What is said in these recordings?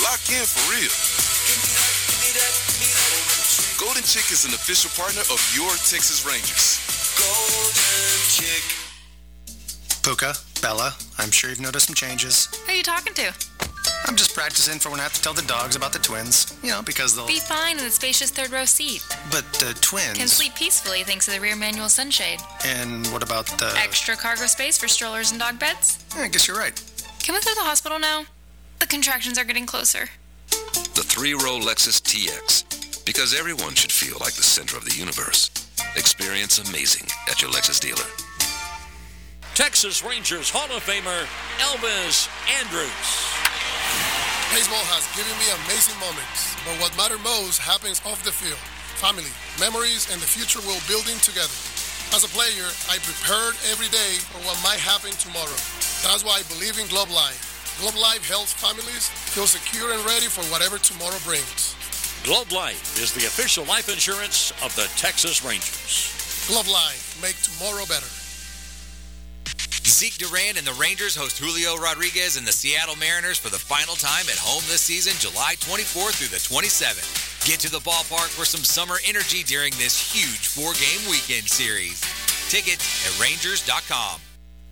Lock in for real. Golden Chick is an official partner of your Texas Rangers. Golden Chick. Puka, Bella, I'm sure you've noticed some changes. Who are you talking to? I'm just practicing for when I have to tell the dogs about the twins. Because they'll... Be fine in the spacious third row seat. But the twins... Can sleep peacefully thanks to the rear manual sunshade. And what about the... Extra cargo space for strollers and dog beds? I guess you're right. Can we go to the hospital now? The contractions are getting closer. The 3-row Lexus TX. Because everyone should feel like the center of the universe. Experience amazing at your Lexus dealer. Texas Rangers Hall of Famer Elvis Andrus. Baseball has given me amazing moments, but what matters most happens off the field. Family, memories, and the future we're building together. As a player, I prepared every day for what might happen tomorrow. That's why I believe in Globe Life. Globe Life helps families feel secure and ready for whatever tomorrow brings. Globe Life is the official life insurance of the Texas Rangers. Globe Life, make tomorrow better. Zeke Duran and the Rangers host Julio Rodriguez and the Seattle Mariners for the final time at home this season, July 24th through the 27th. Get to the ballpark for some summer energy during this huge 4-game weekend series. Tickets at Rangers.com.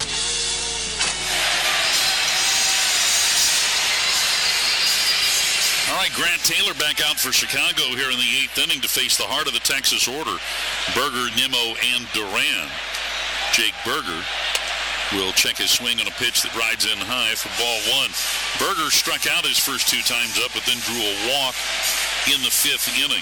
All right, Grant Taylor back out for Chicago here in the 8th inning to face the heart of the Texas order. Berger, Nimmo, and Duran. Jake Berger will check his swing on a pitch that rides in high for ball 1. Berger struck out his first 2 times up, but then drew a walk in the 5th inning.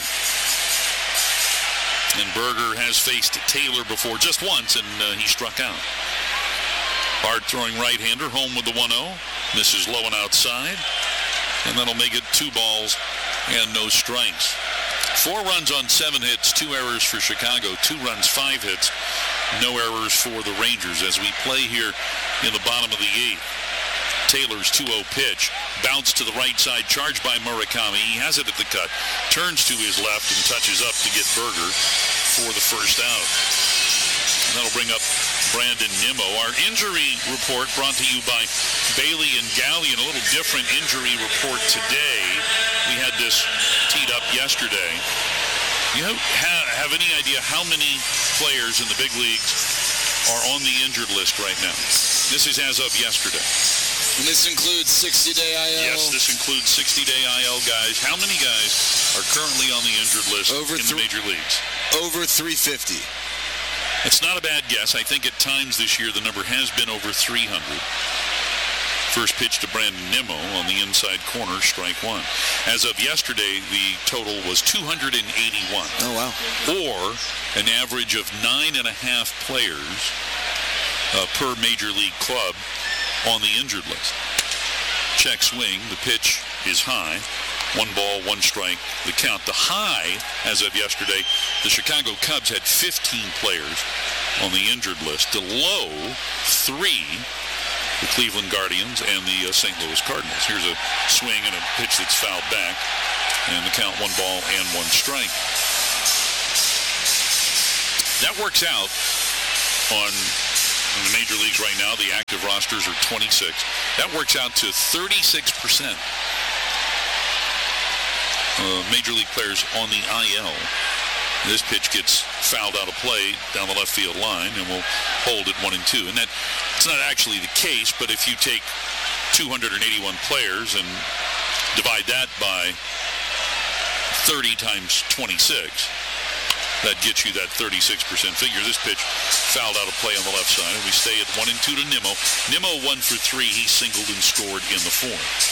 And Berger has faced Taylor before just once, and he struck out. Hard-throwing right-hander, home with the 1-0. Misses low and outside. And that'll make it 2 balls and no strikes. 4 runs on 7 hits, 2 errors for Chicago, 2 runs, 5 hits, no errors for the Rangers as we play here in the bottom of the 8th. Taylor's 2-0 pitch, bounce to the right side, charged by Murakami. He has it at the cut, turns to his left and touches up to get Berger for the first out. And that'll bring up Brandon Nimmo. Our injury report brought to you by Bailey and Gallion. A little different injury report today. We had this teed up yesterday. You have any idea how many players in the big leagues are on the injured list right now? This is as of yesterday. And this includes 60-day IL? Yes, this includes 60-day IL guys. How many guys are currently on the injured list in the major leagues? Over 350. It's not a bad guess. I think at times this year the number has been over 300. First pitch to Brandon Nimmo on the inside corner, strike 1. As of yesterday, the total was 281. Oh, wow. Or an average of 9.5 players per major league club on the injured list. Check swing. The pitch is high. 1 ball, 1 strike, the count. The high, as of yesterday, the Chicago Cubs had 15 players on the injured list. The low, 3, the Cleveland Guardians and the St. Louis Cardinals. Here's a swing and a pitch that's fouled back, and the count 1 ball and 1 strike. That works out on the major leagues right now. The active rosters are 26. That works out to 36%. Major league players on the IL. This pitch gets fouled out of play down the left field line and will hold at 1 and 2. And it's not actually the case, but if you take 281 players and divide that by 30 times 26, that gets you that 36% figure. This pitch fouled out of play on the left side, and we stay at 1 and 2 to Nimmo. Nimmo 1 for 3. He singled and scored in the 4th.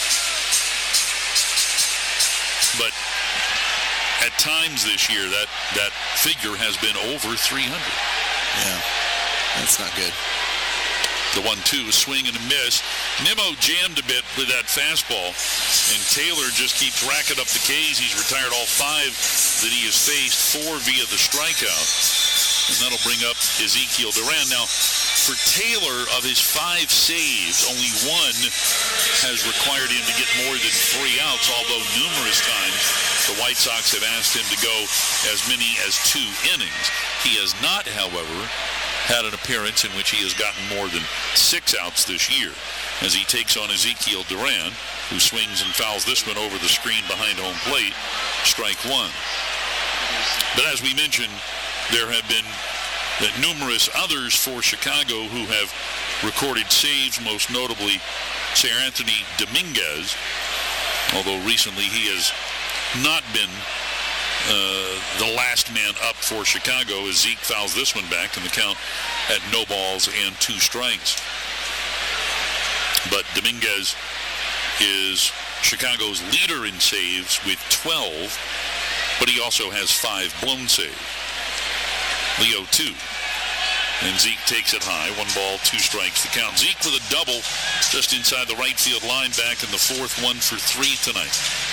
But at times this year, that figure has been over 300. Yeah, that's not good. The 1-2, swing and a miss. Nimmo jammed a bit with that fastball, and Taylor just keeps racking up the Ks. He's retired all 5 that he has faced, 4 via the strikeout. And that'll bring up Ezekiel Duran. Now, for Taylor, of his 5 saves, only 1 has required him to get more than 3 outs, although numerous times the White Sox have asked him to go as many as 2 innings. He has not, however, had an appearance in which he has gotten more than 6 outs this year as he takes on Ezekiel Duran, who swings and fouls this one over the screen behind home plate. Strike one. But as we mentioned, there have been numerous others for Chicago who have recorded saves, most notably Sir Anthony Dominguez, although recently he has not been the last man up for Chicago as Zeke fouls this one back in the count at no balls and 2 strikes. But Dominguez is Chicago's leader in saves with 12, but he also has 5 blown saves. Leo 2. And Zeke takes it high. 1 ball, 2 strikes the count. Zeke with a double just inside the right field line back in the 4th, 1 for 3 tonight.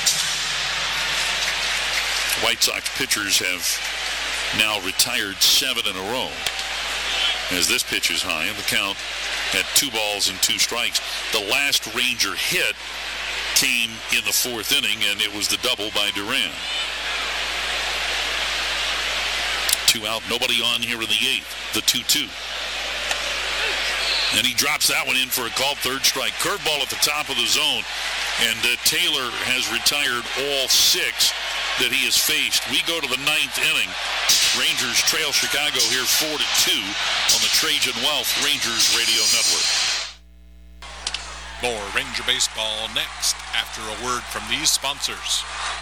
White Sox pitchers have now retired 7 in a row as this pitch is high and the count at 2 balls and 2 strikes. The last Ranger hit came in the 4th inning, and it was the double by Duran. 2 out, nobody on here in the 8th, the 2-2. And he drops that one in for a called 3rd strike. Curveball at the top of the zone, and Taylor has retired all 6 that he has faced. We go to the 9th inning. Rangers trail Chicago here 4-2 on the Trajan Wealth Rangers Radio Network. More Ranger baseball next after a word from these sponsors.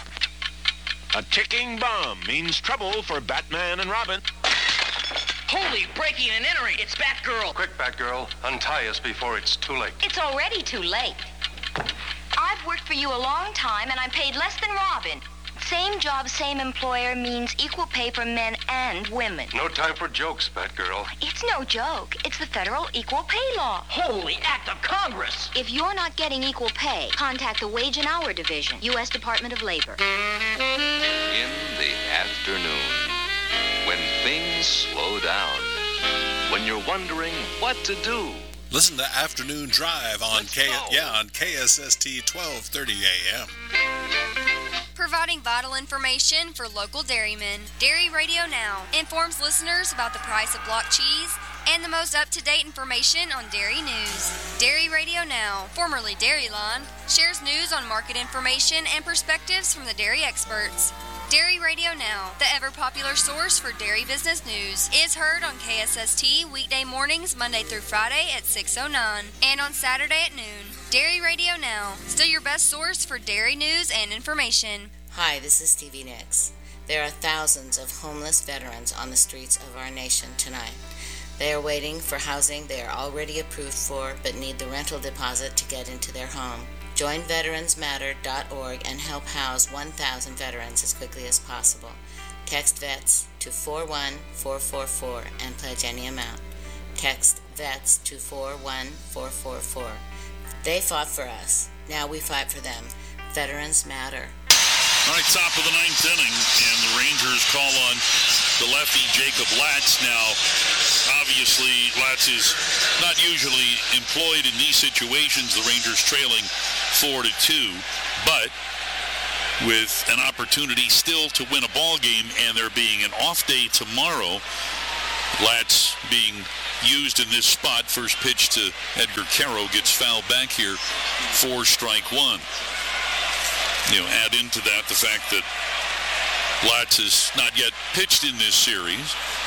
A ticking bomb means trouble for Batman and Robin. Holy, breaking and entering. It's Batgirl. Quick, Batgirl. Untie us before it's too late. It's already too late. I've worked for you a long time, and I'm paid less than Robin. Same job, same employer means equal pay for men and women. No time for jokes, Batgirl. It's no joke. It's the federal equal pay law. Holy act of Congress. If you're not getting equal pay, contact the Wage and Hour Division, U.S. Department of Labor. In the afternoon, when things slow down, when you're wondering what to do. Listen to Afternoon Drive on KSST 1230 AM. Providing vital information for local dairymen. Dairy Radio Now informs listeners about the price of block cheese and the most up-to-date information on dairy news. Dairy Radio Now, formerly Dairyline, shares news on market information and perspectives from the dairy experts. Dairy Radio Now, the ever-popular source for dairy business news, is heard on KSST weekday mornings Monday through Friday at 6:09 and on Saturday at noon. Dairy Radio Now, still your best source for dairy news and information. Hi, this is Stevie Nicks. There are thousands of homeless veterans on the streets of our nation tonight. They are waiting for housing they are already approved for but need the rental deposit to get into their home. Join VeteransMatter.org and help house 1,000 veterans as quickly as possible. Text VETS to 41444 and pledge any amount. Text VETS to 41444. They fought for us. Now we fight for them. Veterans Matter. All right, top of the 9th inning, and the Rangers call on the lefty Jacob Latz. Now, obviously, Latz is not usually employed in these situations. The Rangers trailing 4-2, but with an opportunity still to win a ball game, and there being an off day tomorrow, Latz being used in this spot. First pitch to Edgar Caro gets fouled back here for strike 1. Add into that the fact that Latz has not yet pitched in this series.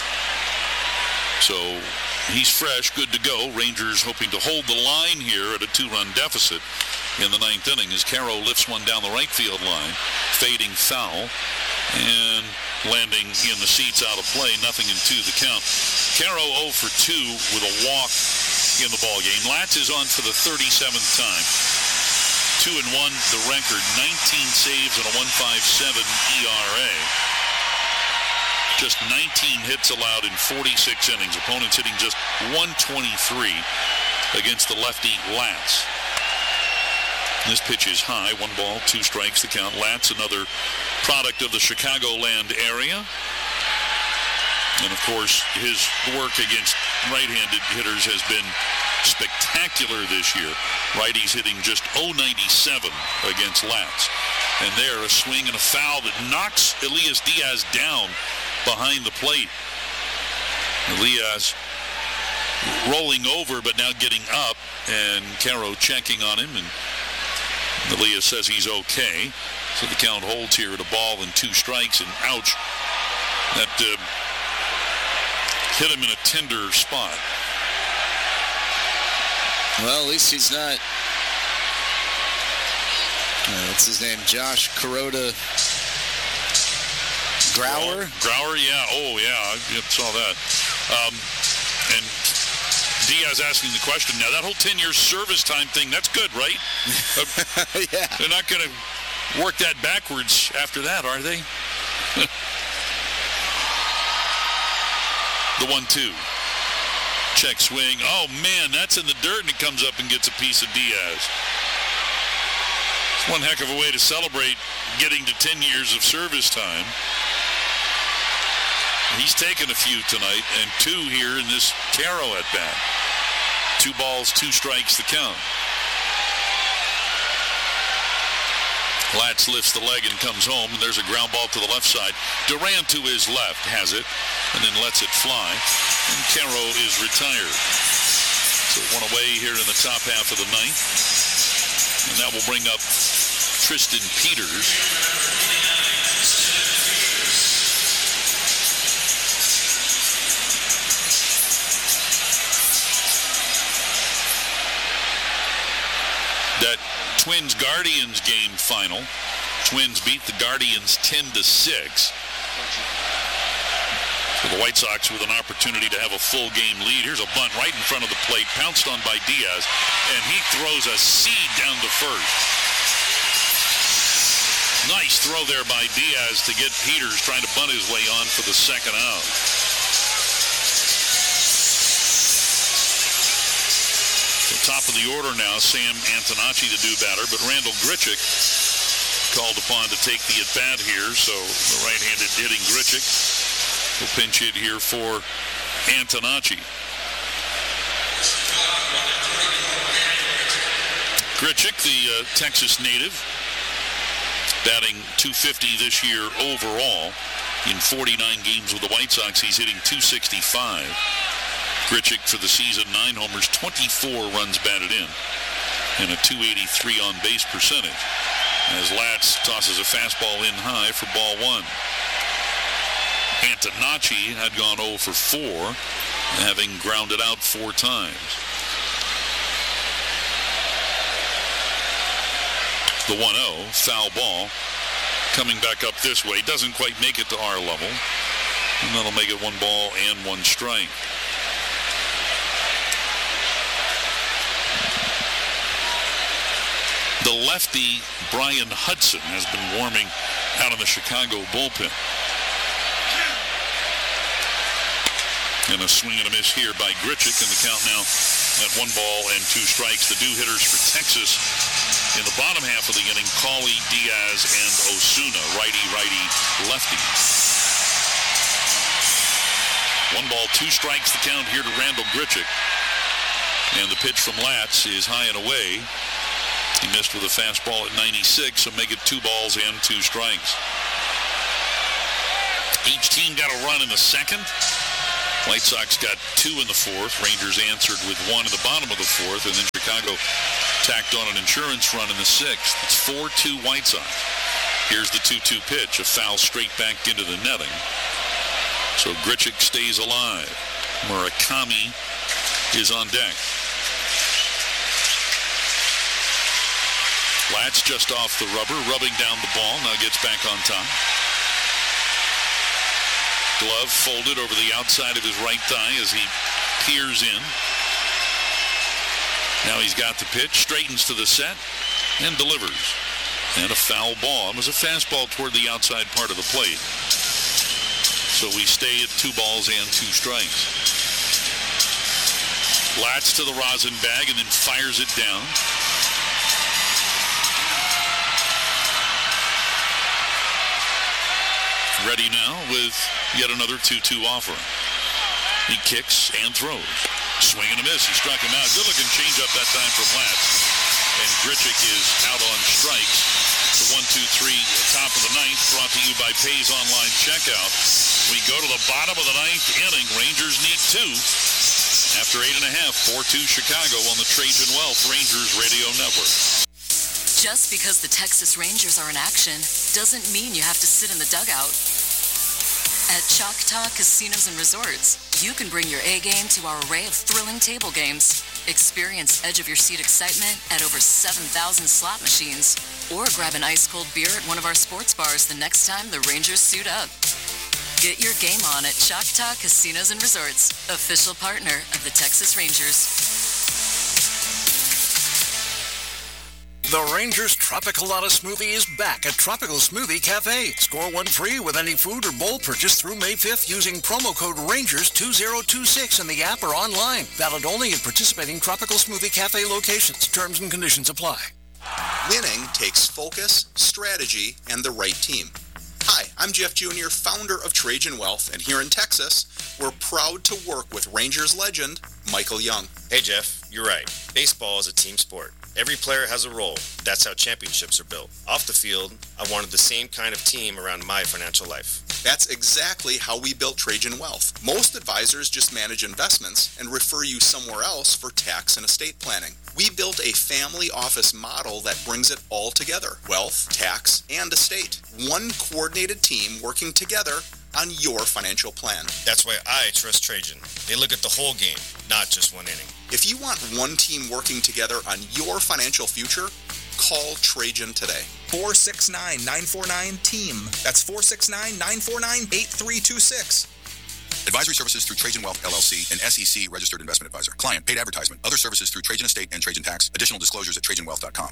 So he's fresh, good to go. Rangers hoping to hold the line here at a 2-run deficit in the 9th inning as Caro lifts one down the right field line, fading foul, and landing in the seats out of play. 0-2 the count. Caro 0 for 2 with a walk in the ball game. Latz is on for the 37th time. 2-1 the record, 19 saves and a 1.57 ERA. Just 19 hits allowed in 46 innings. Opponents hitting just 123 against the lefty Latz. This pitch is high, 1 ball, 2 strikes the count. Latz, another product of the Chicagoland area. And of course, his work against right-handed hitters has been spectacular this year. Righties hitting just 0.97 against Latz. And there, a swing and a foul that knocks Elias Diaz down behind the plate. Elias rolling over, but now getting up, and Caro checking on him, and Malia says he's okay. So the count holds here at a ball and 2 strikes, and ouch, that hit him in a tender spot. Well, at least he's not. What's his name? Josh Kuroda Grauer? Grauer, yeah. Oh, yeah. I saw that. And Diaz asking the question. Now, that whole 10-year service time thing, that's good, right? Yeah. They're not going to work that backwards after that, are they? The 1-2. Check swing. Oh, man, that's in the dirt, and it comes up and gets a piece of Diaz. It's one heck of a way to celebrate getting to 10 years of service time. He's taken a few tonight, and 2 here in this Caro at bat. 2 balls, 2 strikes, the count. Latz lifts the leg and comes home, and there's a ground ball to the left side. Duran to his left has it, and then lets it fly, and Caro is retired. So 1 away here in the top half of the 9th, and that will bring up Tristan Peters. That Twins-Guardians game final. Twins beat the Guardians 10-6. So the White Sox with an opportunity to have a full game lead. Here's a bunt right in front of the plate, pounced on by Diaz, and he throws a seed down to first. Nice throw there by Diaz to get Peters trying to bunt his way on for the second out. Top of the order now, Sam Antonacci, the new batter, but Randall Grichuk called upon to take the at-bat here, so the right-handed hitting Grichuk will pinch hit here for Antonacci. Grichuk, the Texas native, batting .250 this year overall. In 49 games with the White Sox, he's hitting .265. Grichuk for the season, 9 homers, 24 runs batted in, and a .283 on base percentage. As Latz tosses a fastball in high for ball 1. Antonacci had gone 0 for 4, having grounded out 4 times. The 1-0, foul ball, coming back up this way, doesn't quite make it to our level, and that'll make it 1 ball and 1 strike. The lefty, Brian Hudson, has been warming out in the Chicago bullpen. And a swing and a miss here by Grichuk, and the count now at 1 ball and 2 strikes. The new hitters for Texas in the bottom half of the inning, Cawley, Diaz, and Osuna, righty, lefty. 1 ball, 2 strikes, the count here to Randall Grichuk. And the pitch from Latz is high and away. He missed with a fastball at 96, so make it 2 balls and 2 strikes. Each team got a run in the second. White Sox got 2 in the 4th. Rangers answered with 1 in the bottom of the 4th, and then Chicago tacked on an insurance run in the 6th. It's 4-2 White Sox. Here's the 2-2 pitch, a foul straight back into the netting. So Grichuk stays alive. Murakami is on deck. Latz just off the rubber, rubbing down the ball, now gets back on top. Glove folded over the outside of his right thigh as he peers in. Now he's got the pitch, straightens to the set, and delivers. And a foul ball. It was a fastball toward the outside part of the plate. So we stay at 2 balls and 2 strikes. Latz to the rosin bag and then fires it down. Ready now with yet another 2-2 offer. He kicks and throws. Swing and a miss. He struck him out. Good-looking changeup that time from Latz. And Grichuk is out on strikes. The 1-2-3 top of the 9th brought to you by Pays Online Checkout. We go to the bottom of the 9th inning. Rangers need 2. After 8.5, 4-2 Chicago on the Trajan Wealth Rangers Radio Network. Just because the Texas Rangers are in action doesn't mean you have to sit in the dugout. At Choctaw Casinos and Resorts, you can bring your A game to our array of thrilling table games. Experience edge-of-your-seat excitement at over 7,000 slot machines. Or grab an ice-cold beer at one of our sports bars the next time the Rangers suit up. Get your game on at Choctaw Casinos and Resorts, official partner of the Texas Rangers. The Rangers Tropicalata Smoothie is back at Tropical Smoothie Cafe. Score one free with any food or bowl purchase through May 5th using promo code RANGERS2026 in the app or online. Valid only at participating Tropical Smoothie Cafe locations. Terms and conditions apply. Winning takes focus, strategy, and the right team. Hi, I'm Jeff Jr., founder of Trajan Wealth, and here in Texas, we're proud to work with Rangers legend Michael Young. Hey Jeff, you're right. Baseball is a team sport. Every player has a role. That's how championships are built. Off the field, I wanted the same kind of team around my financial life. That's exactly how we built Trajan Wealth. Most advisors just manage investments and refer you somewhere else for tax and estate planning. We built a family office model that brings it all together: wealth, tax, and estate. One coordinated team working together on your financial plan. That's why I trust Trajan. They look at the whole game, not just one inning. If you want one team working together on your financial future, call Trajan today. 469-949-TEAM. That's 469-949-8326. Advisory services through Trajan Wealth, LLC, an SEC registered investment advisor. Client paid advertisement. Other services through Trajan Estate and Trajan Tax. Additional disclosures at TrajanWealth.com.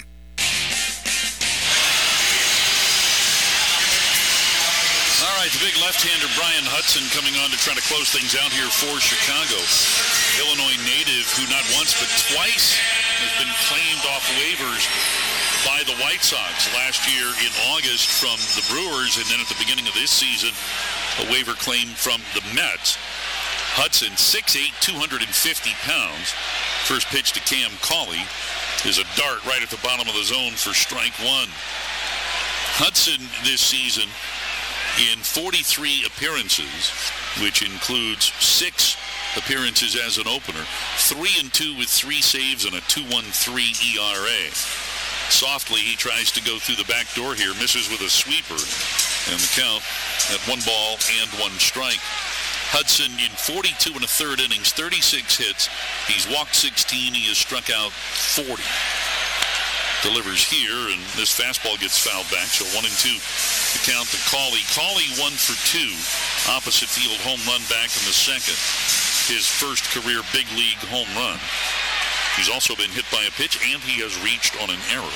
All right, the big left-hander Brian Hudson coming on to try to close things out here for Chicago. Illinois native who not once but twice has been claimed off waivers by the White Sox. Last year in August from the Brewers, and then at the beginning of this season, a waiver claim from the Mets. Hudson, 6'8", 250 pounds. First pitch to Cam Cauley is a dart right at the bottom of the zone for strike one. Hudson this season in 43 appearances, which includes 6 appearances as an opener, 3-2 with 3 saves and a 2.13 ERA. Softly, he tries to go through the back door here, misses with a sweeper, and the count at 1 ball and 1 strike. Hudson in 42 1/3 innings, 36 hits. He's walked 16. He has struck out 40. Delivers here, and this fastball gets fouled back, so 1-2 to count to Cauley. Cauley 1 for 2. Opposite field home run back in the second. His first career big league home run. He's also been hit by a pitch, and he has reached on an error.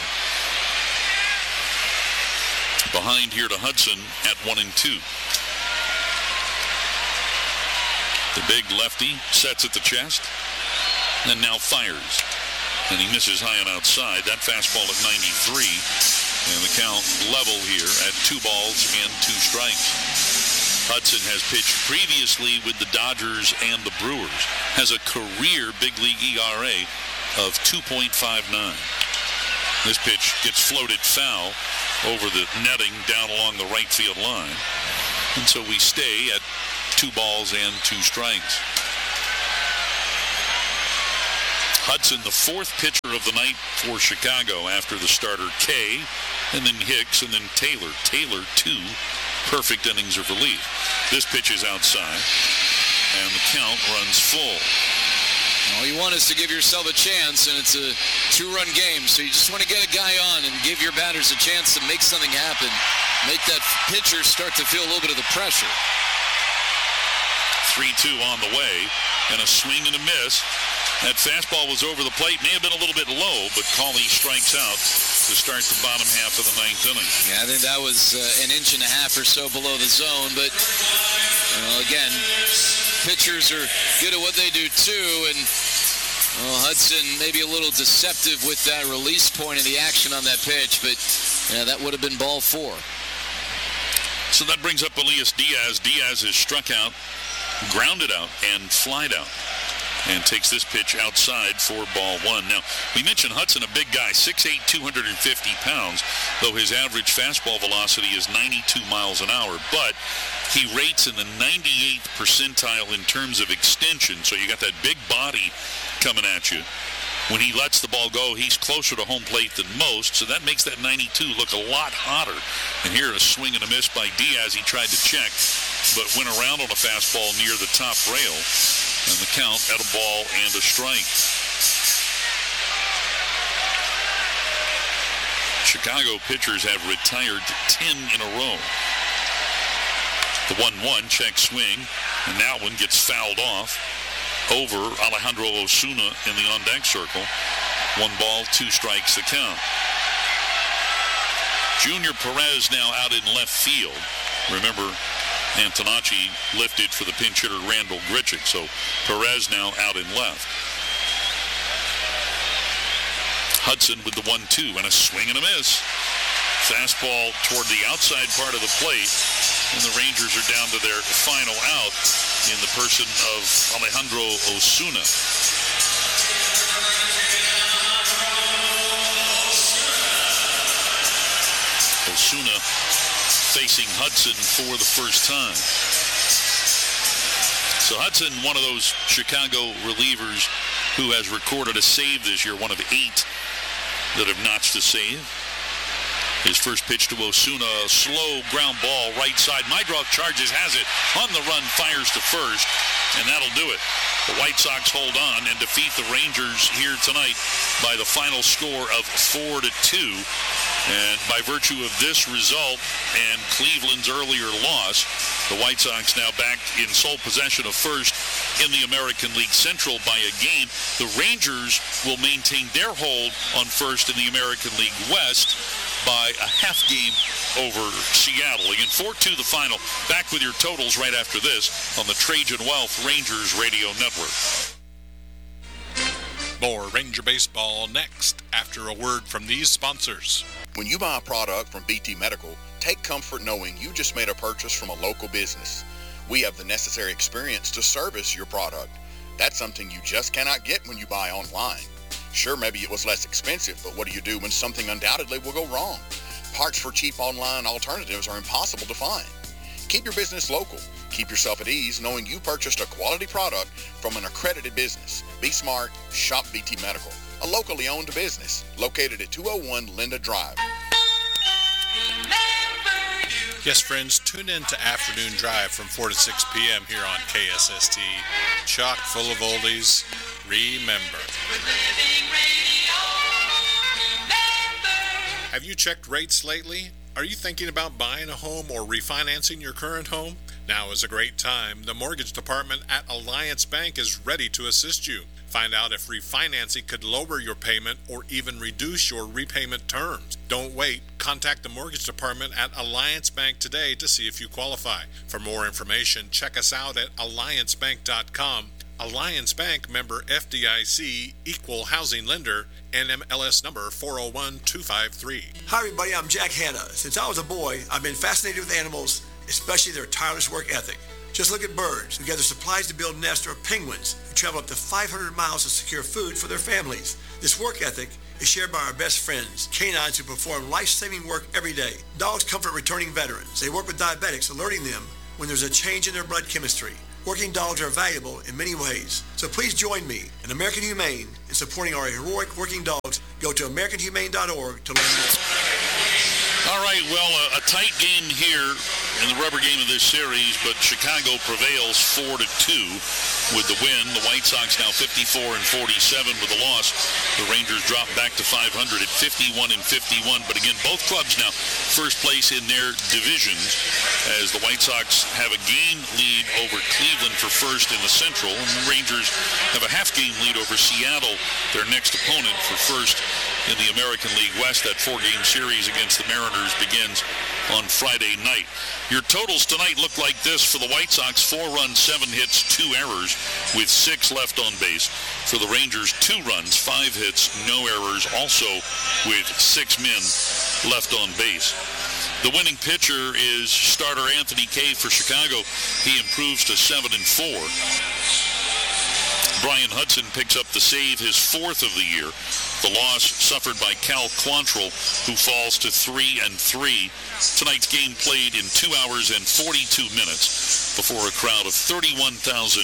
Behind here to Hudson at 1-2. The big lefty sets at the chest and now fires. And he misses high and outside. That fastball at 93. And the count level here at 2 balls and 2 strikes. Hudson has pitched previously with the Dodgers and the Brewers. Has a career big league ERA of 2.59. This pitch gets floated foul over the netting down along the right field line. And so we stay at 2 balls and 2 strikes. Hudson, the 4th pitcher of the night for Chicago after the starter Kay, and then Hicks, and then Taylor. Taylor, 2 perfect innings of relief. This pitch is outside, and the count runs full. All you want is to give yourself a chance, and it's a 2-run game, so you just want to get a guy on and give your batters a chance to make something happen. Make that pitcher start to feel a little bit of the pressure. 3-2 on the way, and a swing and a miss. That fastball was over the plate, may have been a little bit low, but Cauley strikes out to start the bottom half of the 9th inning. Yeah, I think that was an inch and a half or so below the zone, but again, pitchers are good at what they do too, and Hudson maybe a little deceptive with that release point of the action on that pitch, but that would have been ball 4. So that brings up Elias Diaz. Diaz is struck out, grounded out, and flied out. and takes this pitch outside for ball one. Now, we mentioned Hudson, a big guy, 6'8", 250 pounds, though his average fastball velocity is 92 miles an hour, but he rates in the 98th percentile in terms of extension, so you got that big body coming at you. When he lets the ball go, he's closer to home plate than most, so that makes that 92 look a lot hotter. And here, a swing and a miss by Diaz. He tried to check, but went around on a fastball near the top rail. And the count at a ball and a strike. Chicago pitchers have retired 10 in a row. The 1-1 check swing, and that one gets fouled off over Alejandro Osuna in the on-deck circle. 1 ball, 2 strikes the count. Junior Perez now out in left field. Remember, Antonacci lifted for the pinch hitter Randall Grichuk, so Perez now out in left. Hudson with the 1-2 and a swing and a miss. Fastball toward the outside part of the plate, and the Rangers are down to their final out in the person of Alejandro Osuna. Osuna facing Hudson for the first time. So Hudson, one of those Chicago relievers who has recorded a save this year, one of 8 that have notched a save. His first pitch to Osuna, a slow ground ball right side. Mydroth charges, has it on the run, fires to first, and that'll do it. The White Sox hold on and defeat the Rangers here tonight by the final score of 4-2. And by virtue of this result and Cleveland's earlier loss, the White Sox now back in sole possession of first in the American League Central by a game. The Rangers will maintain their hold on first in the American League West by a half game over Seattle. Again, 4-2 the final. Back with your totals right after this on the Trajan Wealth Rangers Radio Network. More Ranger Baseball next after a word from these sponsors. When you buy a product from BT Medical, take comfort knowing you just made a purchase from a local business. We have the necessary experience to service your product. That's something you just cannot get when you buy online. Sure, maybe it was less expensive, but what do you do when something undoubtedly will go wrong? Parts for cheap online alternatives are impossible to find. Keep your business local. Keep yourself at ease knowing you purchased a quality product from an accredited business. Be smart. Shop BT Medical, a locally owned business located at 201 Linda Drive. Yes, friends, tune in to Afternoon Drive from 4 to 6 p.m. here on KSST. Chock full of oldies. Remember. Have you checked rates lately? Are you thinking about buying a home or refinancing your current home? Now is a great time. The mortgage department at Alliance Bank is ready to assist you. Find out if refinancing could lower your payment or even reduce your repayment terms. Don't wait. Contact the mortgage department at Alliance Bank today to see if you qualify. For more information, check us out at alliancebank.com. Alliance Bank, member FDIC, equal housing lender, NMLS number 401253. Hi everybody, I'm Jack Hanna. Since I was a boy, I've been fascinated with animals, especially their tireless work ethic. Just look at birds who gather supplies to build nests, or penguins who travel up to 500 miles to secure food for their families. This work ethic is shared by our best friends, canines who perform life-saving work every day. Dogs comfort returning veterans. They work with diabetics, alerting them when there's a change in their blood chemistry. Working dogs are valuable in many ways. So please join me and American Humane in supporting our heroic working dogs. Go to AmericanHumane.org to learn more. All right, well, a tight game here in the rubber game of this series, but Chicago prevails 4-2 with the win. The White Sox now 54-47 with the loss. The Rangers drop back to 500 at 51-51. But again, both clubs now first place in their divisions, as the White Sox have a game lead over Cleveland for first in the Central, and the Rangers have a half-game lead over Seattle, their next opponent, for first in the American League West. That 4-game series against the Mariners begins on Friday night. Your totals tonight look like this. For the White Sox, 4 runs, 7 hits, 2 errors, with 6 left on base. For the Rangers, 2 runs, 5 hits, no errors, also with 6 men left on base. The winning pitcher is starter Anthony Kay for Chicago. He improves to 7-4. Brian Hudson picks up the save, his fourth of the year. The loss suffered by Cal Quantrill, who falls to 3-3. Tonight's game played in 2 hours and 42 minutes before a crowd of 31,127.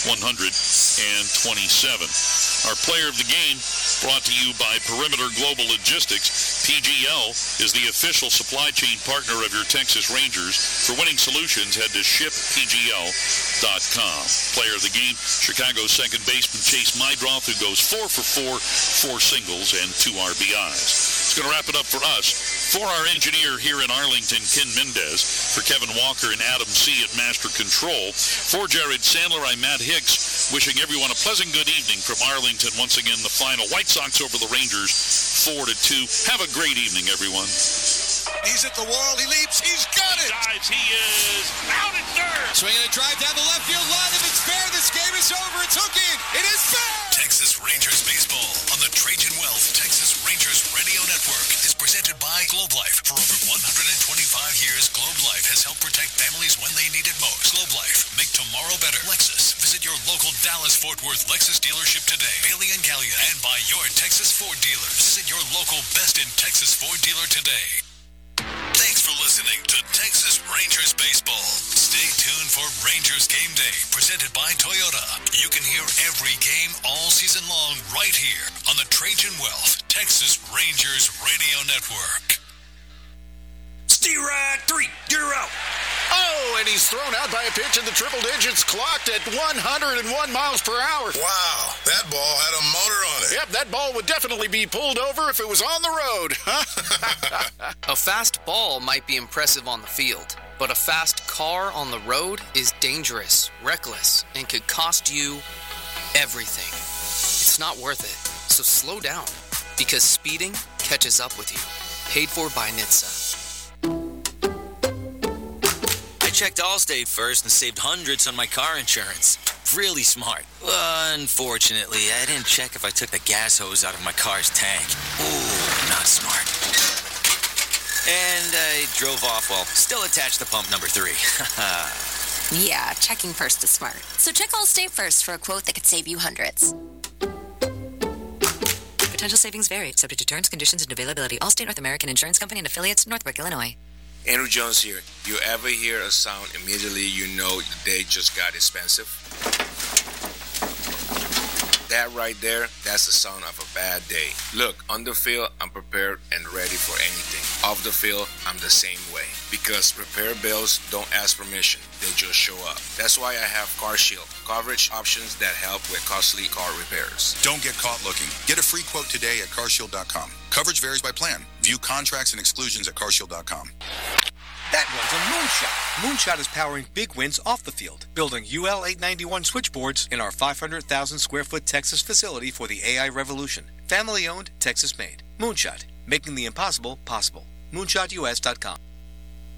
Our player of the game brought to you by Perimeter Global Logistics. PGL is the official supply chain partner of your Texas Rangers. For winning solutions, head to shippgl.com. Player of the game, Chicago's second baseman Chase Meidroth, who goes 4 for 4, 4 singles and 2 RBIs. It's going to wrap it up for us. For our engineer here in Arlington, Ken Mendez. For Kevin Walker and Adam C. at Master Control. For Jared Sandler, I'm Matt Hicks, wishing everyone a pleasant good evening from Arlington. Once again, the final. White Sox over the Rangers, 4-2. Have a great evening, everyone. He's at the wall. He leaps. He's got it. Dives. He is out at third. Swinging a drive down the left field line. If it's fair, this game is over. It's hooked in. It is fair. Texas Rangers baseball on the Trajan Wealth Texas Rangers Radio Network is presented by Globe Life. For over 125 years, Globe Life has helped protect families when they need it most. Globe Life, make tomorrow better. Lexus, visit your local Dallas-Fort Worth Lexus dealership today. Bailey and Gallia, and buy your Texas Ford dealers. Visit your local Best in Texas Ford dealer today. Thanks for listening to Texas Rangers Baseball. Stay tuned for Rangers Game Day, presented by Toyota. You can hear every game all season long right here on the Trajan Wealth Texas Rangers Radio Network. Steeride 3, you're out. Oh, and he's thrown out by a pitch in the triple digits, clocked at 101 miles per hour. Wow, that ball had a motor on it. Yep, that ball would definitely be pulled over if it was on the road. A fast ball might be impressive on the field, but a fast car on the road is dangerous, reckless, and could cost you everything. It's not worth it, so slow down, because speeding catches up with you. Paid for by NHTSA. I checked Allstate first and saved hundreds on my car insurance. Really smart. Unfortunately, I didn't check if I took the gas hose out of my car's tank. Ooh, not smart. And I drove off while still attached to pump number 3. Yeah, checking first is smart. So check Allstate first for a quote that could save you hundreds. Potential savings vary, subject to terms, conditions, and availability. Allstate North American Insurance Company and affiliates, Northbrook, Illinois. Andrew Jones here. You ever hear a sound immediately you know the day just got expensive? That right there, that's the sound of a bad day. Look, on the field, I'm prepared and ready for anything. Off the field, I'm the same way. Because repair bills don't ask permission, they just show up. That's why I have CarShield, coverage options that help with costly car repairs. Don't get caught looking. Get a free quote today at carshield.com. Coverage varies by plan. View contracts and exclusions at carshield.com. That one's a Moonshot. Moonshot is powering big wins off the field, building UL 891 switchboards in our 500,000 square foot Texas facility for the AI revolution. Family owned, Texas made. Moonshot, making the impossible possible. MoonshotUS.com.